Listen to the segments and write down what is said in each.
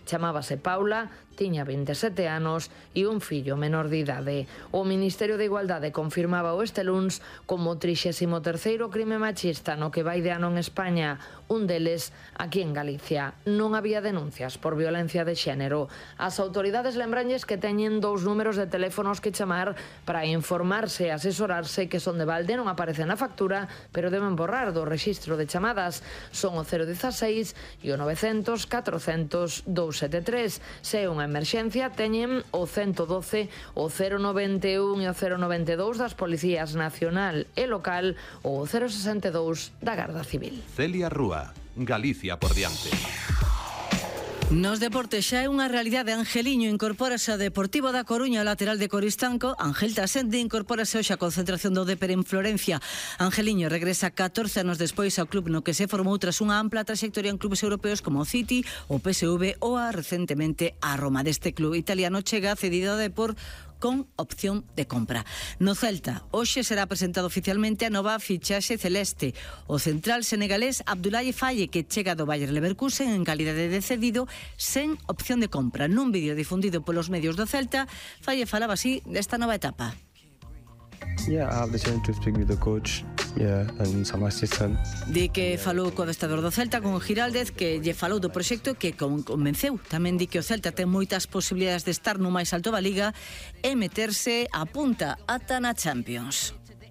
Chamábase Paula, tiña 27 anos e un fillo menor de idade. O Ministerio de Igualdade confirmaba este luns como 33º crime machista no que vai de ano en España, un deles aquí en Galicia. Non había denuncias por violencia de xénero. As autoridades lembranlles que teñen 2 números de teléfonos que chamar para informarse e asesorarse que son de balde, non aparecen na factura, pero deben borrar do rexistro de chamadas. Son o 016 e o 900 400 273. Se é unha emerxencia, teñen o 112, o 091 e o 092 das Policías Nacional e Local ou o 062 da Garda Civil. Celia Rúa, Galicia por diante. Nos deportes xa é unha realidade. Angeliño incorpórase ao Deportivo da Coruña, o lateral de Coristanco. Ángel Tasende incorpórase hoxe á concentración do Depor en Florencia. Angeliño regresa 14 anos despois ao club no que se formou tras unha ampla trayectoria en clubes europeos como o City, o PSV ou recentemente a Roma. Deste club italiano chega cedido ao Depor con opción de compra. No Celta, hoxe será presentado oficialmente a nova fichaxe celeste. O central senegalés Abdoulaye Faye, que chega do Bayer Leverkusen en calidade de cedido sen opción de compra. Nun vídeo difundido polos medios do Celta, Faye falaba así desta nova etapa. Yeah, I have the chance to speak with the coach, and some assistant. Di que falou co adestrador do Celta, con Giraldez, que lle falou do proxecto que convenceu. Tamén di que o Celta ten moitas posibilidades de estar no máis alto da Liga e meterse a punta ata na Champions.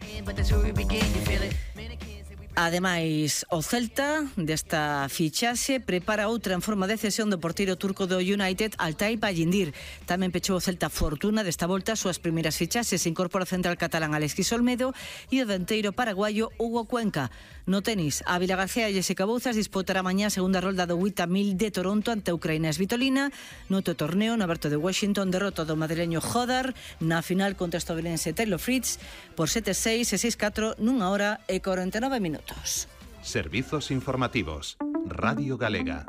Ademais, o Celta desta fichaxe prepara outra en forma de cesión do porteiro turco do United, Altay Bayindir. Tamén pechou o Celta fortuna desta volta as súas primeiras fichaxes. Se incorpora o central catalán Alexis Olmedo e o denteiro paraguayo Hugo Cuenca. No tenis, Ávila García e Jessica Bouzas disputará mañá a segunda rolda do WTA 1000 de Toronto ante a Ucraína Svitolina. No outro torneo, no Aberto de Washington, derrota do madrileño Hodar na final contra o estadounidense Taylor Fritz por 7-6 e 6-4 nunha hora e 49 minutos. Servizos informativos. Radio Galega.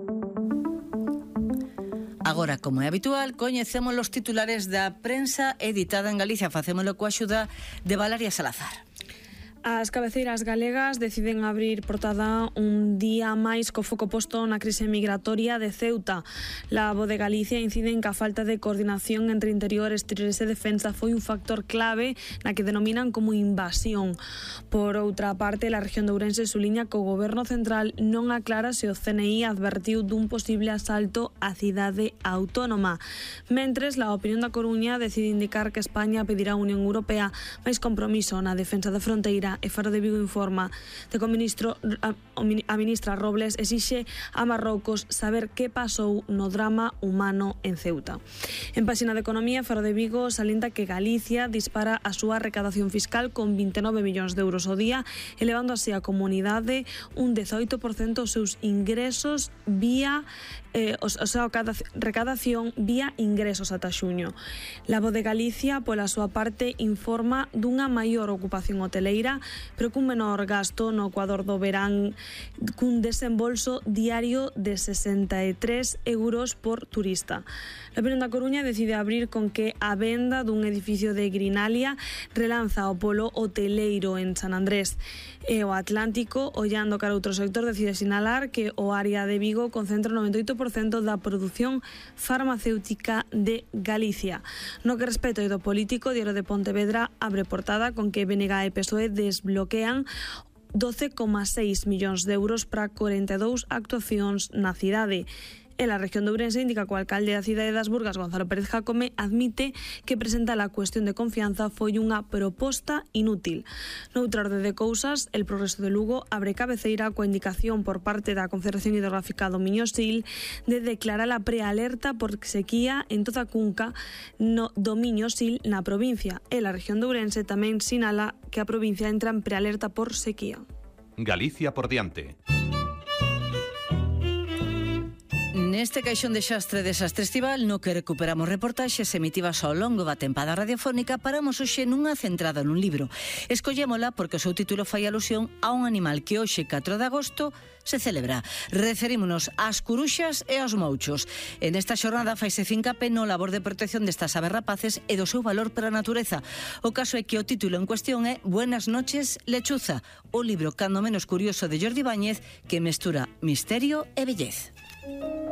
Agora, como é habitual, coñecemos os titulares da prensa editada en Galicia. Facémolo coa axuda de Valeria Salazar. As cabeceiras galegas deciden abrir portada un día máis co foco posto na crise migratoria de Ceuta. La Voz de Galicia incide en que a falta de coordinación entre Interior, Exteriores e Defensa foi un factor clave na que denominan como invasión. Por outra parte, la región de Ourense suliña que o Goberno Central non aclara se o CNI advertiu dun posible asalto á cidade autónoma. Mentres, la opinión da Coruña decide indicar que España pedirá á Unión Europea máis compromiso na defensa da fronteira e Faro de Vigo informa de que a ministra Robles exixe a Marrocos saber que pasou no drama humano en Ceuta. En páxina de Economía, Faro de Vigo salienta que Galicia dispara a súa recadación fiscal con 29 millóns de euros ao día, elevando así a comunidade un 18% os seus ingresos vía recadación vía ingresos ata xuño. La Voz de Galicia, pola súa parte, informa dunha maior ocupación hoteleira, pero cun menor gasto no Ecuador do verán, cun desembolso diario de 63 euros por turista. La opinión da Coruña decide abrir con que a venda dun edificio de Grinalia relanza o polo hoteleiro en San Andrés. E o Atlántico, ollando cara a outro sector, decide sinalar que o área de Vigo concentra o 98% da produción farmacéutica de Galicia. No que respecta ao do político, Diario de Pontevedra abre portada con que BNG e PSOE desbloquean 12,6 millóns de euros para 42 actuacións na cidade. En la región de Ourense indica que o alcalde da cidade das Burgas, Gonzalo Pérez Jácome, admite que presentar a cuestión de confianza foi unha proposta inútil. Noutra orde de cousas, el Progreso de Lugo abre cabeceira coa indicación por parte da Confederación Hidrográfica do Miño-Sil de declarar a prealerta por sequía en toda a cunca do Miño-Sil na provincia. E la región de Ourense tamén sinala que a provincia entra en prealerta por sequía. Galicia por diante. Neste caixón de xastre desastre estival no que recuperamos reportaxes emitidas ao longo da tempada radiofónica, paramos hoxe nunha centrada nun libro. Escollémola porque o seu título fai alusión a un animal que hoxe, 4 de agosto, se celebra. Referímonos ás curuxas e aos mouchos. En esta xornada faise fincapé no labor de protección destas aves rapaces e do seu valor para a natureza. O caso é que o título en cuestión é Buenas noches, lechuza, o libro cando menos curioso de Jordi Báñez que mestura misterio e bellez.